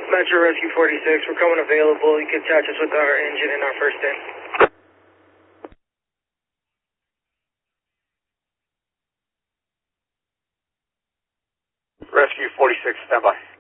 Metro Rescue 46, we're coming available. You can attach us with our engine and our first in. Rescue 46, stand by.